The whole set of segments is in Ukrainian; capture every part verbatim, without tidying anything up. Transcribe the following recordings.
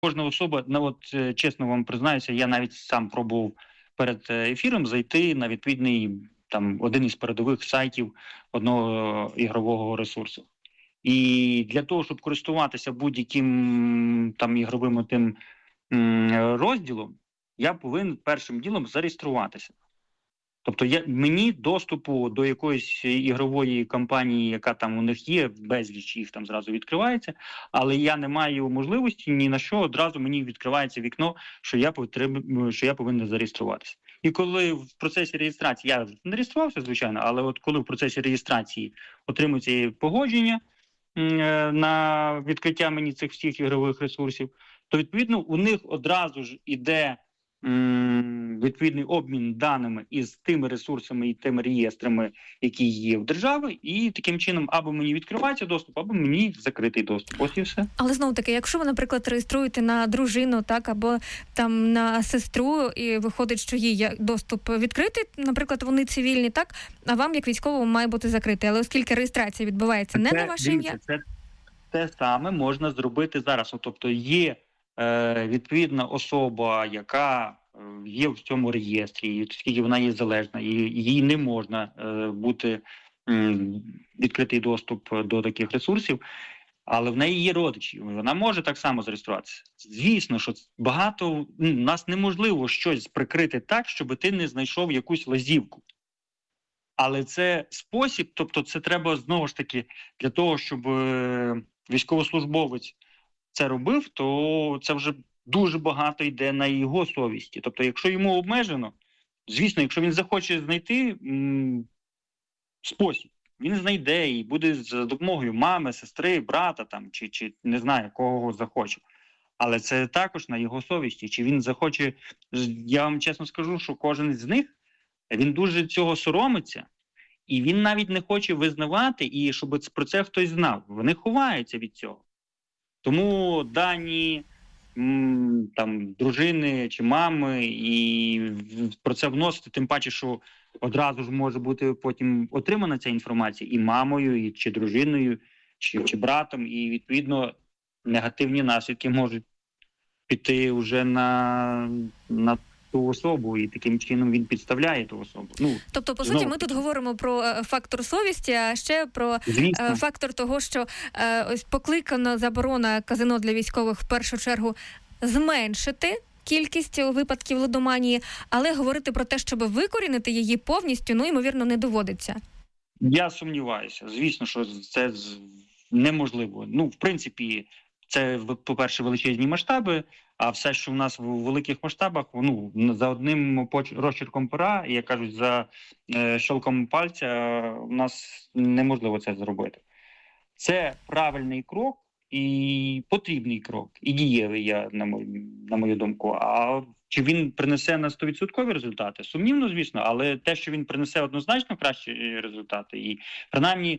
Кожна особа, ну от чесно вам признаюся, я навіть сам пробував перед ефіром зайти на відповідний там один із передових сайтів одного ігрового ресурсу. І для того, щоб користуватися будь-яким там ігровим тим розділом, я повинен першим ділом зареєструватися. Тобто я, мені доступу до якоїсь ігрової компанії, яка там у них є, безліч їх там зразу відкривається, але я не маю можливості ні на що, одразу мені відкривається вікно, що я, потреб... що я повинен зареєструватися. І коли в процесі реєстрації, я не реєструвався, звичайно, але от коли в процесі реєстрації отримується погодження е- на відкриття мені цих всіх ігрових ресурсів, то відповідно у них одразу ж іде відповідний обмін даними із тими ресурсами і тими реєстрами, які є в держави, і таким чином або мені відкривається доступ, або мені закритий доступ. Ось і все. Але знову таки, якщо ви, наприклад, реєструєте на дружину, так, або там на сестру, і виходить, що їй доступ відкритий, наприклад, вони цивільні, так, а вам, як військовому, має бути закритий. Але оскільки реєстрація відбувається не це, на ваше дивіться, ім'я? Це те саме можна зробити зараз. Тобто є е, відповідна особа, яка є в цьому реєстрі, оскільки вона є залежна, і їй не можна е, бути е, відкритий доступ до таких ресурсів, але в неї є родичі, вона може так само зареєструватися. Звісно, що багато, ну, нас неможливо щось прикрити так, щоб ти не знайшов якусь лазівку. Але це спосіб, тобто це треба знову ж таки для того, щоб е, військовослужбовець це робив, то це вже дуже багато йде на його совісті. Тобто, якщо йому обмежено, звісно, якщо він захоче знайти м- спосіб, він знайде і буде за допомогою мами, сестри, брата там, чи, чи не знаю, кого захоче. Але це також на його совісті. Чи він захоче, я вам чесно скажу, що кожен з них, він дуже цього соромиться, і він навіть не хоче визнавати, і щоб про це хтось знав. Вони ховаються від цього. Тому дані там дружини чи мами, і про це вносити, тим паче, що одразу ж може бути потім отримана ця інформація і мамою, і чи дружиною, чи, чи братом, і відповідно негативні наслідки можуть піти вже на, на ту особу, і таким чином він підставляє ту особу. Ну, тобто, по суті, ми тут говоримо про е, фактор совісті, а ще про е, фактор того, що е, ось покликана заборона казино для військових в першу чергу зменшити кількість випадків лудоманії, але говорити про те, щоб викорінити її повністю, ну, ймовірно, не доводиться. Я сумніваюся. Звісно, що це неможливо. Ну, в принципі, це, по-перше, величезні масштаби, а все, що в нас в великих масштабах, ну, за одним розчерком пера, як кажуть, за е, щелком пальця, у нас неможливо це зробити. Це правильний крок і потрібний крок, і дієвий, я, на мою, на мою думку. А чи він принесе на сто відсотків результати? Сумнівно, звісно, але те, що він принесе однозначно кращі результати, і принаймні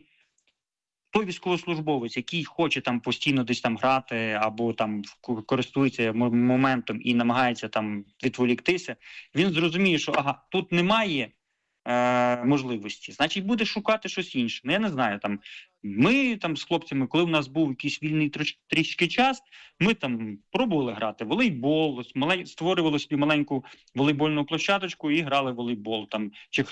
той військовослужбовець, який хоче там постійно десь там грати або там користується моментом і намагається там відволіктися, він зрозуміє, що ага, тут немає е- можливості, значить буде шукати щось інше. Ну, я не знаю, там ми там з хлопцями, коли в нас був якийсь вільний трош, трішки час, ми там пробували грати в волейбол, створювали собі маленьку волейбольну площадочку і грали в волейбол, там, чи,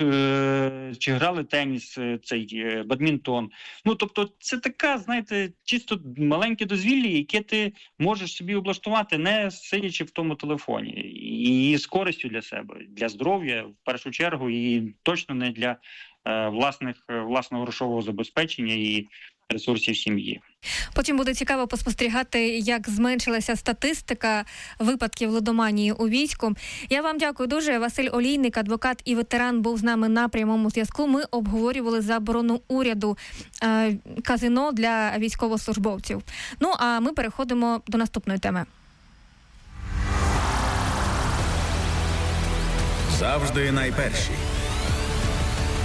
чи грали теніс, цей бадмінтон. Ну, тобто це така, знаєте, чисто маленьке дозвілля, яке ти можеш собі облаштувати, не сидячи в тому телефоні. І з користю для себе, для здоров'я, в першу чергу, і точно не для власних, власного грошового забезпечення і ресурсів сім'ї. Потім буде цікаво поспостерігати, як зменшилася статистика випадків лудоманії у війську. Я вам дякую дуже. Василь Олійник, адвокат і ветеран, був з нами на прямому зв'язку. Ми обговорювали заборону уряду е, казино для військовослужбовців. Ну, а ми переходимо до наступної теми. Завжди найперші.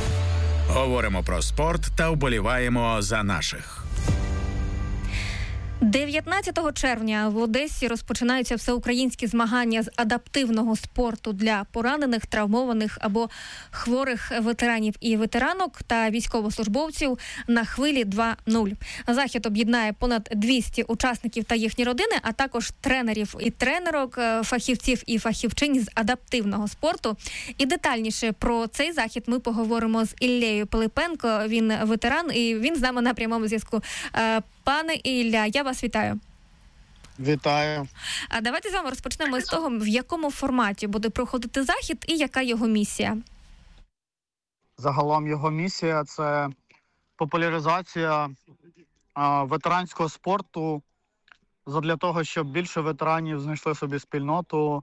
Говоримо про спорт та вболіваємо за наших. дев'ятнадцятого червня в Одесі розпочинаються всеукраїнські змагання з адаптивного спорту для поранених, травмованих або хворих ветеранів і ветеранок та військовослужбовців на хвилі два нуль. Захід об'єднає понад двісті учасників та їхні родини, а також тренерів і тренерок, фахівців і фахівчинь з адаптивного спорту. І детальніше про цей захід ми поговоримо з Іллею Пилипенко. Він ветеран і він з нами на прямому зв'язку. Пане Ілля, я вас вітаю. Вітаю. А давайте з вами розпочнемо з того, в якому форматі буде проходити захід і яка його місія. Загалом його місія – це популяризація а, ветеранського спорту задля того, щоб більше ветеранів знайшли собі спільноту,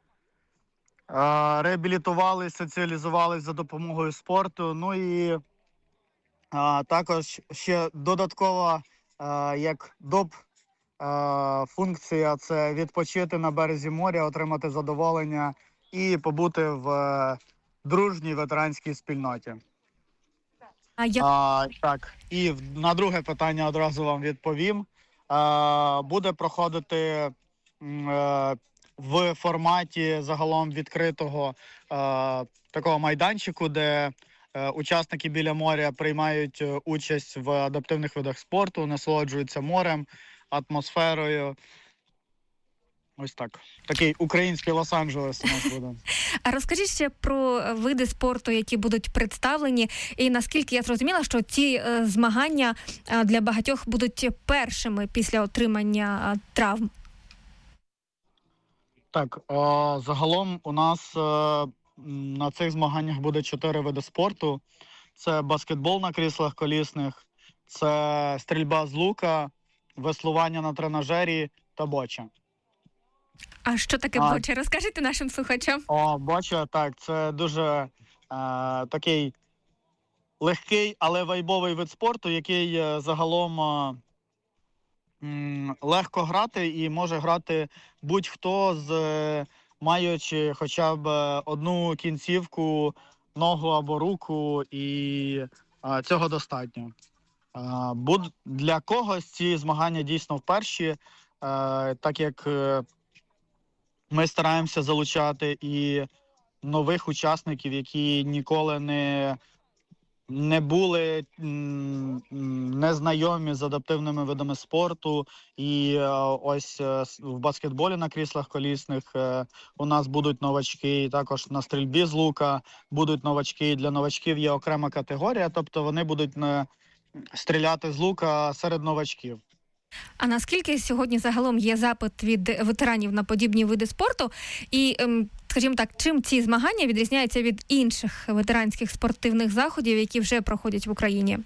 а, реабілітували, соціалізувалися за допомогою спорту. Ну і а, також ще додаткова як доп функція – це відпочити на березі моря, отримати задоволення і побути в дружній ветеранській спільноті. А як... а, так, і на друге питання одразу вам відповім. А, буде проходити а, в форматі загалом відкритого а, такого майданчику, де учасники біля моря приймають участь в адаптивних видах спорту, насолоджуються морем, атмосферою. Ось так. Такий український Лос-Анджелес у нас буде. А розкажіть ще про види спорту, які будуть представлені, і наскільки я зрозуміла, що ці змагання для багатьох будуть першими після отримання травм. Так, загалом у нас на цих змаганнях буде чотири види спорту. Це баскетбол на кріслах колісних, це стрільба з лука, веслування на тренажері та боча. А що таке а, боча? Розкажіть нашим слухачам. О, боча, так, це дуже е, такий легкий, але вайбовий вид спорту, який е, загалом е, м, легко грати і може грати будь-хто з... Е, маючи хоча б одну кінцівку, ногу або руку, і а, цього достатньо. А, буд... Для когось ці змагання дійсно вперше, а, так як а, ми стараємося залучати і нових учасників, які ніколи не, не були м, незнайомі з адаптивними видами спорту. І е, ось е, в баскетболі на кріслах колісних е, у нас будуть новачки, і також на стрільбі з лука будуть новачки. Для новачків є окрема категорія, тобто вони будуть не стріляти з лука серед новачків. А наскільки сьогодні загалом є запит від ветеранів на подібні види спорту? І, скажімо так, чим ці змагання відрізняються від інших ветеранських спортивних заходів, які вже проходять в Україні?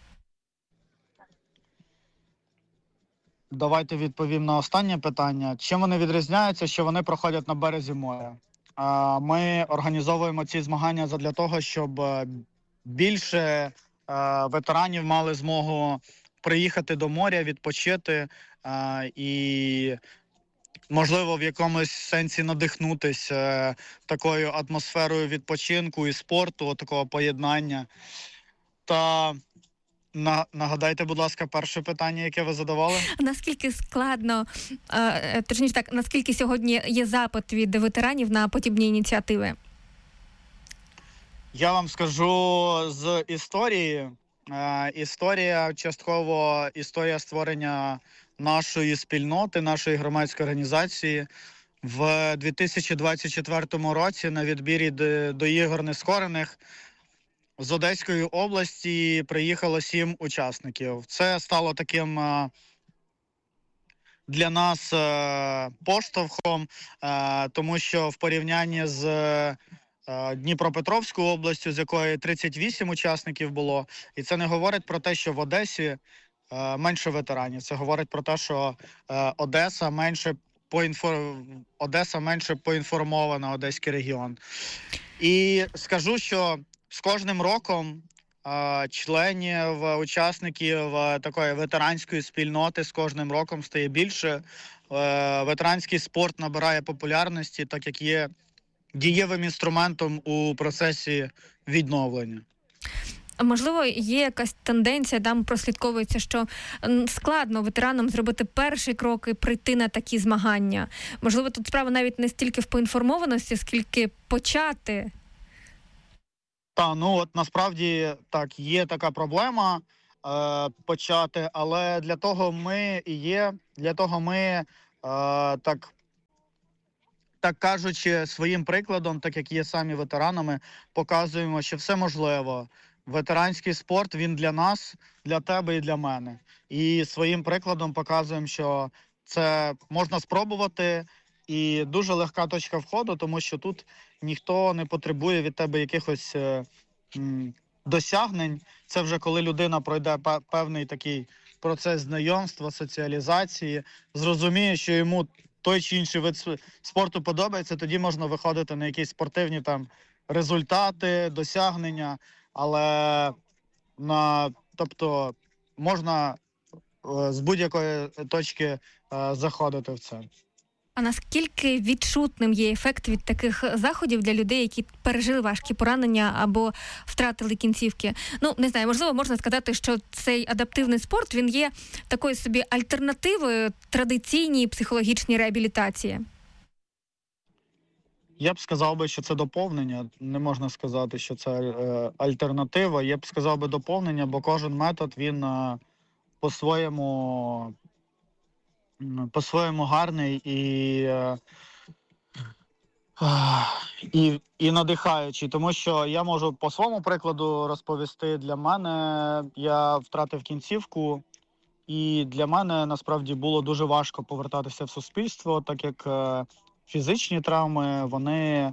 Давайте відповім на останнє питання. Чим вони відрізняються, що вони проходять на березі моря? Ми організовуємо ці змагання задля того, щоб більше ветеранів мали змогу приїхати до моря, відпочити а, і, можливо, в якомусь сенсі надихнутися а, такою атмосферою відпочинку і спорту, такого поєднання. Та на, нагадайте, будь ласка, перше питання, яке ви задавали? Наскільки складно, а, точніше так, наскільки сьогодні є запит від ветеранів на подібні ініціативи? Я вам скажу з історії. Історія, частково історія створення нашої спільноти, нашої громадської організації. В дві тисячі двадцять четвертому році на відбірі до ігор нескорених з Одеської області приїхало сім учасників. Це стало таким для нас поштовхом, тому що в порівнянні з Дніпропетровською областю, з якої тридцять вісім учасників було. І це не говорить про те, що в Одесі е, менше ветеранів. Це говорить про те, що е, Одеса менше поінфор... Одеса менше поінформована, Одеський регіон. І скажу, що з кожним роком е, членів, учасників е, такої ветеранської спільноти з кожним роком стає більше. Е, ветеранський спорт набирає популярності, так як є дієвим інструментом у процесі відновлення. можливо, є якась тенденція, там прослідковується, що складно ветеранам зробити перший крок і прийти на такі змагання. Можливо, тут справа навіть не стільки в поінформованості, скільки почати. Та, ну от насправді так, є така проблема е, почати, але для того ми і є, для того ми, е, так, так кажучи, своїм прикладом, так як є самі ветеранами, показуємо, що все можливо. Ветеранський спорт, він для нас, для тебе і для мене. І своїм прикладом показуємо, що це можна спробувати, і дуже легка точка входу, тому що тут ніхто не потребує від тебе якихось е, м, досягнень. Це вже коли людина пройде певний такий процес знайомства, соціалізації, зрозуміє, що йому той чи інший вид спорту подобається, тоді можна виходити на якісь спортивні там результати, досягнення, але на, тобто можна е, з будь-якої точки е, заходити в це. А наскільки відчутним є ефект від таких заходів для людей, які пережили важкі поранення або втратили кінцівки? Ну, не знаю, можливо, можна сказати, що цей адаптивний спорт, він є такою собі альтернативою традиційній психологічній реабілітації. Я б сказав би, що це доповнення. Не можна сказати, що це е, альтернатива. Я б сказав би доповнення, бо кожен метод, він е, по-своєму по-своєму гарний і, е, і, і надихаючий. Тому що я можу по своєму прикладу розповісти. Для мене я втратив кінцівку, і для мене насправді було дуже важко повертатися в суспільство, так як е, фізичні травми, вони е,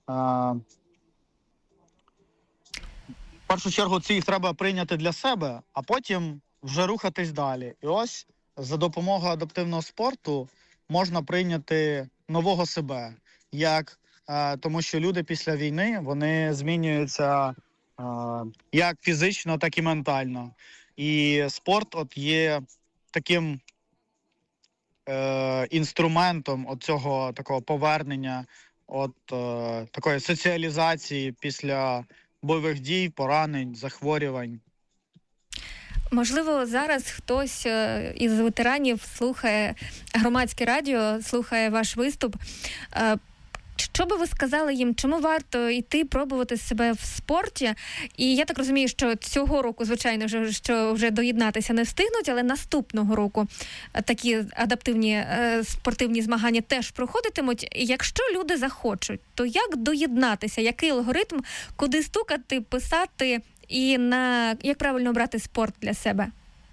в першу чергу це їх треба прийняти для себе, а потім вже рухатись далі. І ось за допомогою адаптивного спорту можна прийняти нового себе, як, е, тому що люди після війни, вони змінюються е, як фізично, так і ментально. І спорт от є таким е, інструментом от цього такого повернення, от е, такої соціалізації після бойових дій, поранень, захворювань. Можливо, зараз хтось із ветеранів слухає громадське радіо, слухає ваш виступ. Що би ви сказали їм, чому варто йти пробувати себе в спорті? І я так розумію, що цього року, звичайно, що вже доєднатися не встигнуть, але наступного року такі адаптивні спортивні змагання теж проходитимуть. Якщо люди захочуть, то як доєднатися? Який алгоритм, куди стукати, писати і на як правильно обрати спорт для себе?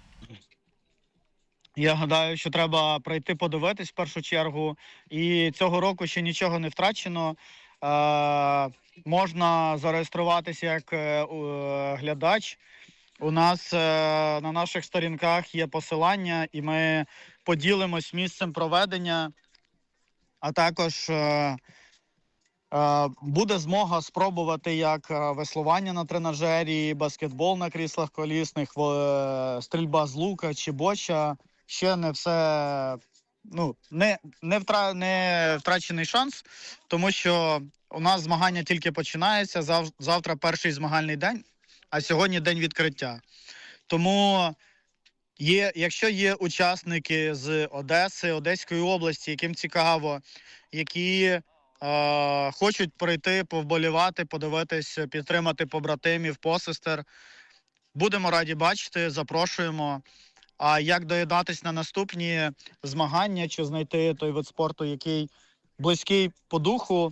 Я гадаю, що треба прийти подивитись в першу чергу. І цього року ще нічого не втрачено. Е, можна зареєструватися як е, глядач. У нас е, на наших сторінках є посилання, і ми поділимось місцем проведення. А також е, е, буде змога спробувати як веслування на тренажері, баскетбол на кріслах колісних, е, стрільба з лука чи боча. Ще не все, ну, не, не, втра, не втрачений шанс, тому що у нас змагання тільки починаються, зав, завтра перший змагальний день, а сьогодні день відкриття. Тому є, якщо є учасники з Одеси, Одеської області, яким цікаво, які е, хочуть прийти, повболівати, подивитись, підтримати побратимів, посестер, будемо раді бачити, запрошуємо. А як доєднатися на наступні змагання, чи знайти той вид спорту, який близький по духу,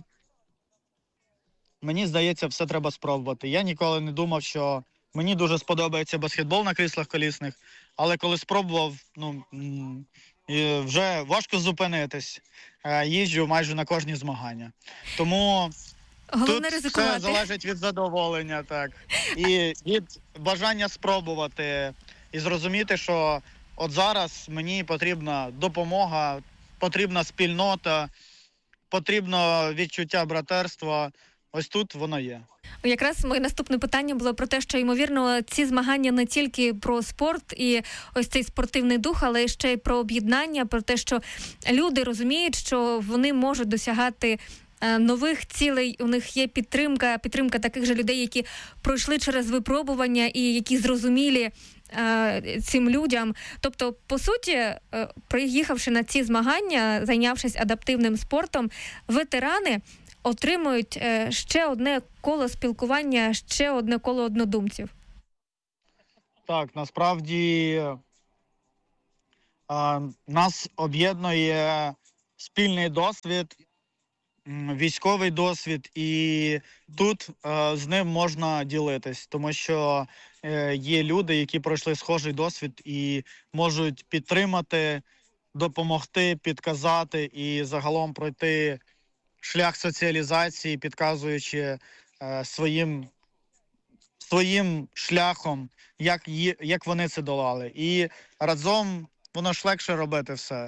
мені здається, все треба спробувати. Я ніколи не думав, що мені дуже сподобається баскетбол на кріслах колісних, але коли спробував, ну, вже важко зупинитись. Їжджу майже на кожні змагання. Тому головне тут ризикувати. Все залежить від задоволення, так. І від бажання спробувати. І зрозуміти, що от зараз мені потрібна допомога, потрібна спільнота, потрібно відчуття братерства. Ось тут воно є. Якраз моє наступне питання було про те, що, ймовірно, ці змагання не тільки про спорт і ось цей спортивний дух, але ще й про об'єднання, про те, що люди розуміють, що вони можуть досягати нових цілей, у них є підтримка, підтримка таких же людей, які пройшли через випробування і які зрозумілі цим людям. Тобто, по суті, приїхавши на ці змагання, зайнявшись адаптивним спортом, ветерани отримують ще одне коло спілкування, ще одне коло однодумців. Так, насправді а, нас об'єднує спільний досвід, військовий досвід, і тут а, з ним можна ділитись, тому що е, є люди, які пройшли схожий досвід і можуть підтримати, допомогти, підказати і загалом пройти шлях соціалізації, підказуючи е, своїм, своїм шляхом, як, є, як вони це долали. І разом воно ж легше робити все.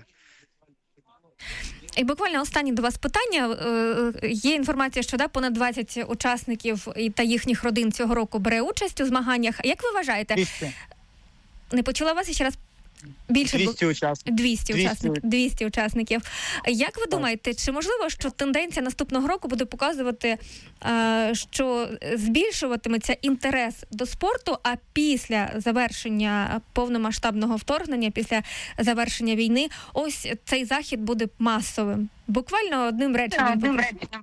І буквально останнє до вас питання. Є інформація, що да, понад двадцять учасників та їхніх родин цього року бере участь у змаганнях. Як ви вважаєте? двісті. Не почула вас ще раз? Більше двісті учасників. двісті учасників. двісті учасників. Як ви думаєте, чи можливо, що тенденція наступного року буде показувати, що збільшуватиметься інтерес до спорту, а після завершення повномасштабного вторгнення, після завершення війни, ось цей захід буде масовим? Буквально одним реченням.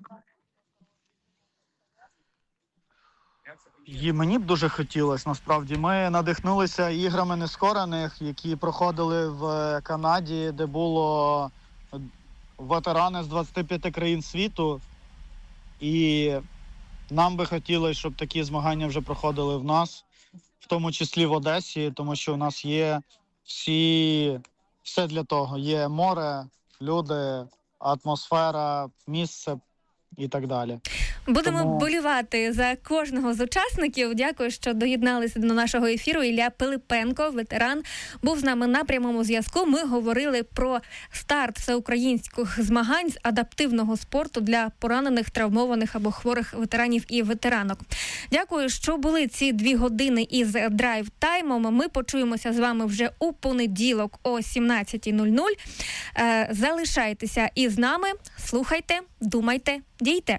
І мені б дуже хотілося, насправді. Ми надихнулися іграми нескорених, які проходили в Канаді, де було ветерани з двадцяти п'яти країн світу. І нам би хотілося, щоб такі змагання вже проходили в нас, в тому числі в Одесі, тому що у нас є всі, все для того. Є море, люди, атмосфера, місце і так далі. Будемо Тому... болівати за кожного з учасників. Дякую, що доєдналися до нашого ефіру. Ілля Пилипенко, ветеран, був з нами на прямому зв'язку. Ми говорили про старт всеукраїнських змагань з адаптивного спорту для поранених, травмованих або хворих ветеранів і ветеранок. Дякую, що були ці дві години із драйв-таймом. Ми почуємося з вами вже у понеділок о сімнадцятій нуль нуль. Залишайтеся із нами, слухайте, думайте, дійте.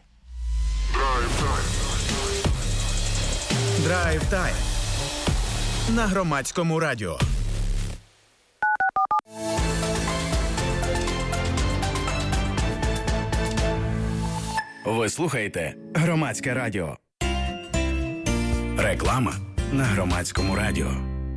Драйв-тайм на Громадському радіо. Ви слухаєте Громадське радіо. Реклама на Громадському радіо.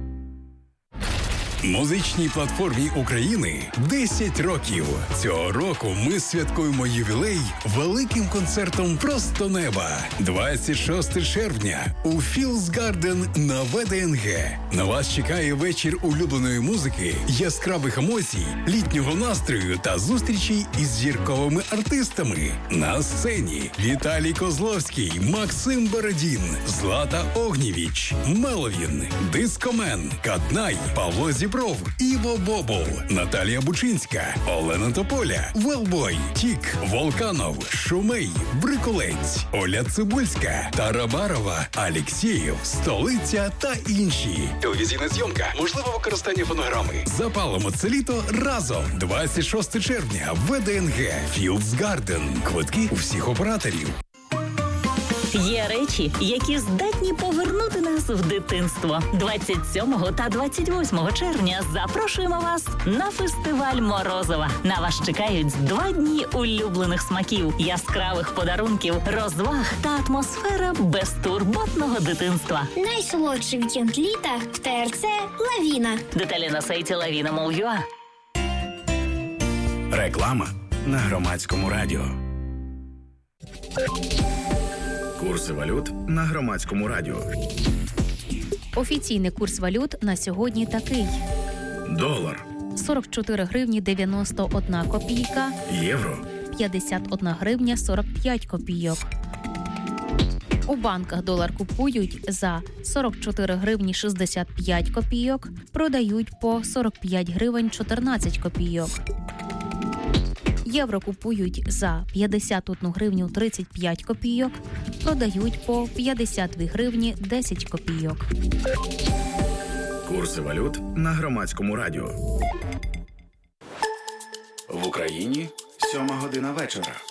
Музичній платформі України десять років. Цього року ми святкуємо ювілей великим концертом «Просто неба». двадцять шостого червня у Fields Garden на ВДНГ. На вас чекає вечір улюбленої музики, яскравих емоцій, літнього настрою та зустрічей із зірковими артистами. На сцені Віталій Козловський, Максим Бородін, Злата Огнєвіч, Меловін, Дискомен, Каднай, Павло Зібров, Іво Бобол, Наталія Бучинська, Олена Тополя, Велбой, Тік, Волканов, Шумей, Брикулець, Оля Цибульська, Тарабарова, Алєксєєв, Столиця та інші. Телевізійна зйомка, можливе використання фонограми. Запалимо це літо разом. двадцять шостого червня, ВДНГ, Fields Garden. Квитки у всіх операторів. Є речі, які здатні повернути нас в дитинство. двадцять сьомого та двадцять восьмого червня запрошуємо вас на фестиваль Морозова. На вас чекають два дні улюблених смаків, яскравих подарунків, розваг та атмосфера безтурботного дитинства. Найсолодший вікенд літа в ТРЦ «Лавіна». Деталі на сайті лавіна крапка ю а. Реклама на Громадському радіо. Курси валют на Громадському радіо. Офіційний курс валют на сьогодні такий. Долар сорок чотири гривні дев'яносто одна копійка. Євро п'ятдесят одна гривня сорок п'ять копійок. У банках долар купують за сорок чотири гривні шістдесят п'ять копійок, продають по сорок п'ять гривень чотирнадцять копійок. Євро купують за п'ятдесят одну гривню тридцять п'ять копійок, продають по п'ятдесят дві гривні десять копійок. Курси валют на Громадському радіо. В Україні сьома година вечора.